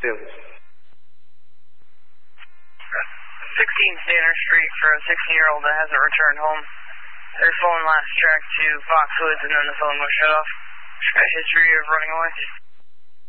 Fields. 16 Standard Street for a 16-year-old that hasn't returned home. Their phone last tracked to Foxwoods and then the phone was shut off. Got a history of running away.